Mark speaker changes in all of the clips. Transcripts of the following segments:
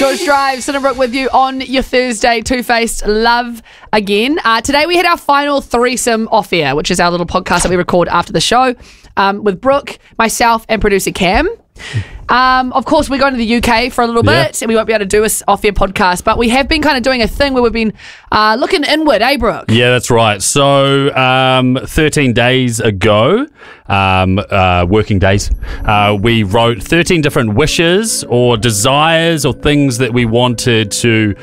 Speaker 1: George Drive, Sin and Brooke with you on your Thursday, Two-Faced Love again. Today we had our final threesome off air, which is our little podcast that we record after the show with Brooke, myself, and producer Cam. Of course, we're going to the UK for a little bit, and we won't be able to do an off-air podcast, but we have been kind of doing a thing where we've been looking inward, Brooke?
Speaker 2: Yeah, that's right. So 13 days ago, working days, we wrote 13 different wishes or desires or things that we wanted to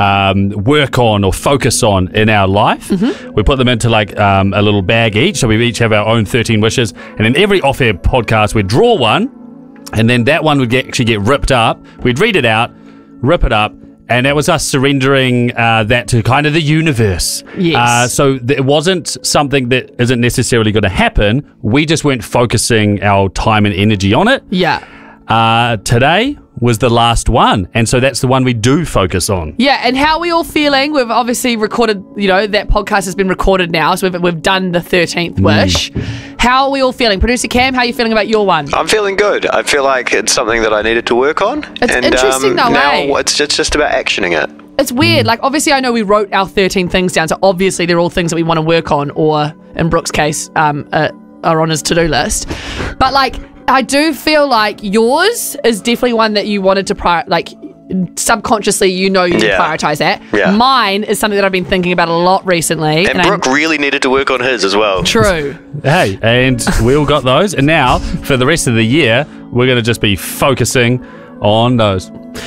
Speaker 2: work on or focus on in our life. Mm-hmm. We put them into like a little bag each, so we each have our own 13 wishes, and in every off-air podcast we'd draw one, and then that one would actually get ripped up. We'd read it out, rip it up, and that was us surrendering that to kind of the universe.
Speaker 1: Yes.
Speaker 2: So it wasn't something that isn't necessarily going to happen. We just weren't focusing our time and energy on it.
Speaker 1: Yeah.
Speaker 2: Today was the last one, and so that's the one we do focus on.
Speaker 1: Yeah, and how are we all feeling? We've obviously recorded, that podcast has been recorded now, so we've done the 13th wish. How are we all feeling? Producer Cam, how are you feeling about your one?
Speaker 3: I'm feeling good. I feel like it's something that I needed to work on.
Speaker 1: It's interesting though,
Speaker 3: now it's just about actioning it.
Speaker 1: It's weird. Like, obviously, I know we wrote our 13 things down, so obviously they're all things that we want to work on, or in Brooke's case, are on his to-do list. But, like, I do feel like yours is definitely one that you wanted to subconsciously, you need to prioritize that. Yeah. Mine is something that I've been thinking about a lot recently.
Speaker 3: And Brooke really needed to work on his as well.
Speaker 1: True.
Speaker 2: Hey, and we all got those. And now, for the rest of the year, we're going to just be focusing on those.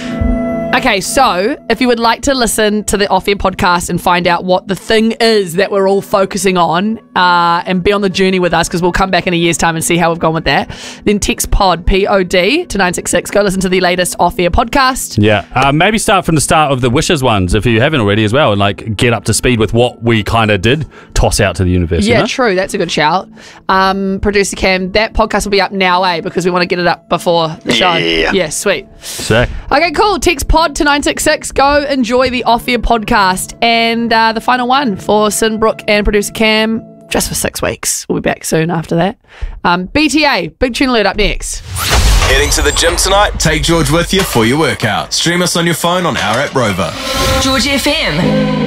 Speaker 1: Okay, so if you would like to listen to the off-air podcast and find out what the thing is that we're all focusing on and be on the journey with us, because we'll come back in a year's time and see how we've gone with that, then text POD, P-O-D, to 966. Go listen to the latest off-air podcast.
Speaker 2: Yeah, maybe start from the start of the wishes ones if you haven't already as well, and like get up to speed with what we kind of did toss out to the universe.
Speaker 1: Yeah, true. That's a good shout. Producer Cam, that podcast will be up now, because we want to get it up before the show. Yeah, sweet.
Speaker 2: Sick.
Speaker 1: Okay, cool. Text POD to 966. Go enjoy the off-air podcast. And the final one for Sin, Brooke, and producer Cam, just for 6 weeks. We'll be back soon after that. BTA, Big Tune Alert up next.
Speaker 4: Heading to the gym tonight? Take George with you for your workout. Stream us on your phone on our app Rover.
Speaker 5: George FM.